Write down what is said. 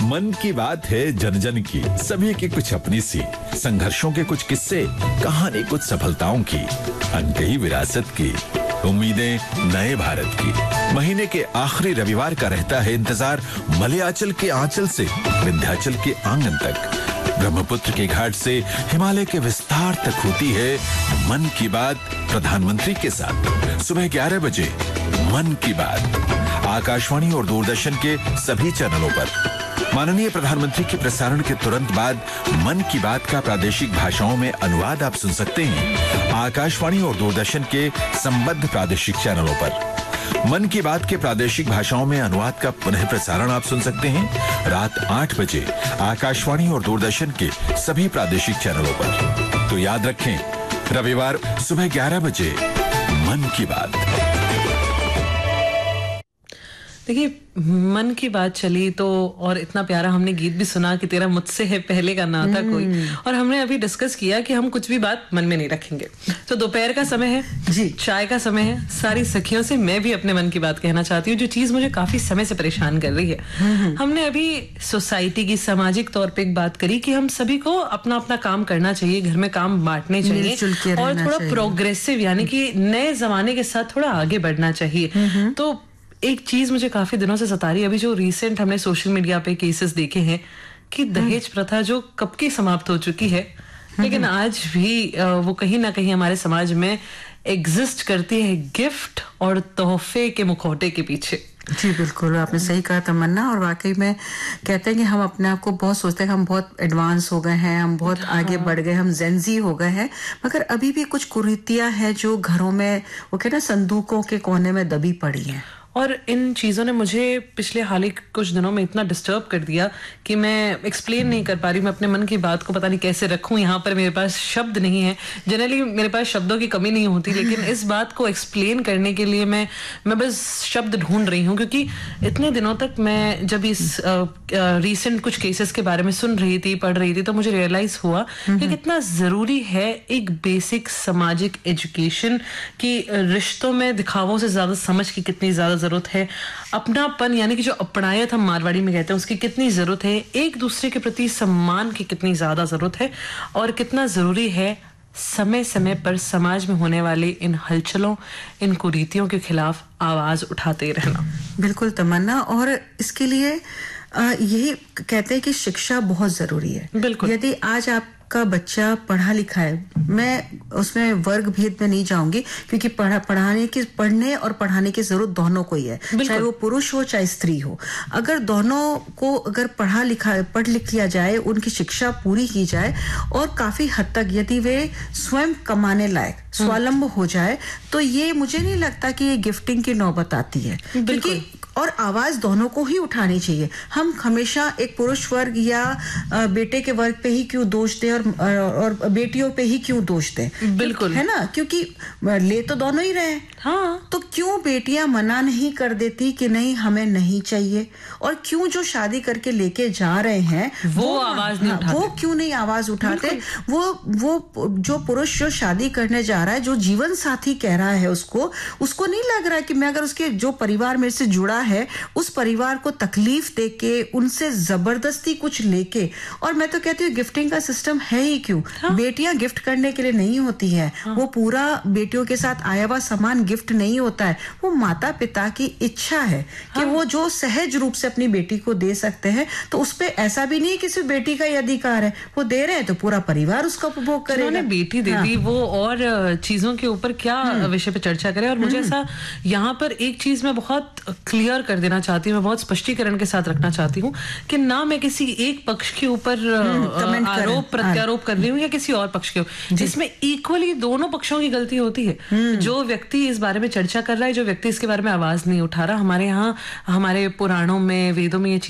मन की बात है जन जन की, सभी की कुछ अपनी सी, संघर्षों के कुछ किस्से, कहानी कुछ सफलताओं की, अनकही विरासत की, उम्मीदें नए भारत की। महीने के आखिरी रविवार का रहता है इंतजार मलयाचल के आंचल से विंध्याचल के आंगन तक, ब्रह्मपुत्र के घाट से हिमालय के विस्तार तक होती है मन की बात प्रधानमंत्री के साथ। सुबह 11 बजे मन की बात आकाशवाणी और दूरदर्शन के सभी चैनलों पर। माननीय प्रधानमंत्री के प्रसारण के तुरंत बाद मन की बात का प्रादेशिक भाषाओं में अनुवाद आप सुन सकते हैं आकाशवाणी और दूरदर्शन के संबद्ध प्रादेशिक चैनलों पर। मन की बात के प्रादेशिक भाषाओं में अनुवाद का पुनः प्रसारण आप सुन सकते हैं रात 8 बजे आकाशवाणी और दूरदर्शन के सभी प्रादेशिक चैनलों पर। तो याद रखें, रविवार सुबह 11 बजे मन की बात। देखिए, मन की बात चली तो और इतना प्यारा हमने गीत भी सुना कि तेरा मुझसे है पहले का नाता कोई, और हमने अभी डिस्कस किया कि हम कुछ भी बात मन में नहीं रखेंगे। तो दोपहर का समय है जी, चाय का समय है। सारी सखियों से मैं भी अपने मन की बात कहना चाहती हूँ, जो चीज मुझे काफी समय से परेशान कर रही है। हमने अभी सोसाइटी की सामाजिक तौर पे एक बात करी कि हम सभी को अपना अपना काम करना चाहिए, घर में काम बांटने चाहिए और थोड़ा प्रोग्रेसिव यानी कि नए जमाने के साथ थोड़ा आगे बढ़ना चाहिए। तो एक चीज मुझे काफी दिनों से सता रही है, अभी जो रिसेंट हमने सोशल मीडिया पे केसेस देखे हैं कि दहेज प्रथा जो कब की समाप्त हो चुकी है, लेकिन आज भी वो कहीं ना कहीं हमारे समाज में एग्जिस्ट करती है, गिफ्ट और तोहफे के मुखौटे के पीछे। जी बिल्कुल, आपने सही कहा तमन्ना। और वाकई में कहते हैं कि हम अपने आप को बहुत सोचते हैं कि हम बहुत एडवांस हो गए हैं, हम बहुत आगे बढ़ गए, हम जेनजी हो गए हैं, मगर अभी भी कुछ कुरीतियां हैं जो घरों में वो कहते हैं संदूकों के कोने में दबी पड़ी हैं। और इन चीज़ों ने मुझे पिछले हाल ही कुछ दिनों में इतना डिस्टर्ब कर दिया कि मैं एक्सप्लेन नहीं कर पा रही। मैं अपने मन की बात को पता नहीं कैसे रखूं, यहाँ पर मेरे पास शब्द नहीं है। जनरली मेरे पास शब्दों की कमी नहीं होती, लेकिन इस बात को एक्सप्लेन करने के लिए मैं बस शब्द ढूंढ रही हूँ, क्योंकि इतने दिनों तक मैं जब इस रिसेंट कुछ केसेस के बारे में सुन रही थी, पढ़ रही थी, तो मुझे रियलाइज हुआ कि कितना जरूरी है एक बेसिक सामाजिक एजुकेशन की। रिश्तों में दिखावों से ज्यादा समझ की कितनी ज्यादा जरूरत है, अपनापन यानी कि जो अपनायत हम मारवाड़ी में कहते हैं उसकी कितनी जरूरत है, एक दूसरे के प्रति सम्मान की कितनी ज्यादा जरूरत है, और कितना जरूरी है समय समय पर समाज में होने वाली इन हलचलों, इन कुरीतियों के खिलाफ आवाज उठाते रहना। बिल्कुल तमन्ना, और इसके लिए यही कहते हैं कि शिक्षा बहुत जरूरी है। बिल्कुल, यदि आज आपका बच्चा पढ़ा लिखा है, मैं उसमें वर्ग भेद में नहीं जाऊंगी, क्योंकि पढ़ने और पढ़ाने की जरूरत दोनों को ही है, चाहे वो पुरुष हो चाहे स्त्री हो। अगर दोनों को अगर पढ़ लिख लिया जाए, उनकी शिक्षा पूरी की जाए, और काफी हद तक यदि वे स्वयं कमाने लायक स्वावलंब हो जाए, तो ये मुझे नहीं लगता कि ये गिफ्टिंग की नौबत आती है। क्योंकि और आवाज दोनों को ही उठानी चाहिए। हम हमेशा एक पुरुष वर्ग या बेटे के वर्ग पे ही क्यों दोष दें और बेटियों पे ही क्यों दोष दें? बिल्कुल, है ना, क्योंकि ले तो दोनों ही रहे। हाँ, तो क्यों बेटियां मना नहीं कर देती कि नहीं हमें नहीं चाहिए, और क्यों जो शादी करके लेके जा रहे हैं वो आवाज नहीं उठाते? वो क्यों नहीं आवाज उठाते? वो जो पुरुष जो शादी करने जा रहा है, जो जीवन साथी कह रहा है, उसको नहीं लग रहा है कि मैं अगर उसके जो परिवार मेरे से जुड़ा है उस परिवार को तकलीफ देके, उनसे जबरदस्ती कुछ लेके। और मैं तो कहती हूँ गिफ्टिंग का सिस्टम है ही क्यों? बेटियां गिफ्ट करने के लिए नहीं होती है, वो पूरा बेटियों के साथ आया हुआ सामान गिफ्ट नहीं होता है। वो माता पिता की इच्छा है कि वो जो सहज रूप से अपनी बेटी को दे सकते हैं, तो उस पे ऐसा भी नहीं कि सिर्फ बेटी का ही अधिकार है, वो दे रहे हैं तो पूरा परिवार उसका उपभोग करेगा। उन्होंने बेटी दे दी, वो और चीजों के ऊपर क्या विषय पे चर्चा करें। और मुझे ऐसा यहाँ पर एक चीज मैं बहुत क्लियर कर देना चाहती हूँ, मैं बहुत स्पष्टीकरण के साथ रखना चाहती हूँ कि ना मैं किसी एक पक्ष के ऊपर आरोप प्रत्यारोप कर रही हूँ या किसी और पक्ष के ऊपर। इसमें इक्वली दोनों पक्षों की गलती होती है। जो व्यक्ति इस बारे में चर्चा कर रहा है, जो व्यक्ति इसके बारे में आवाज नहीं उठा रहा, हमारे यहाँ हमारे पुराणों में, वेदों में ये